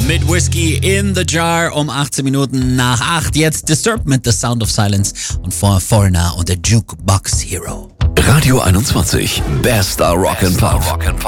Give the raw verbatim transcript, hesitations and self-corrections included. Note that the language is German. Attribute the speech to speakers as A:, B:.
A: Mit Whiskey in the Jar um achtzehn Minuten nach acht. Jetzt Disturbed mit The Sound of Silence und vor Foreigner und der Jukebox Hero.
B: Radio einundzwanzig, bester Rock'n'Pop.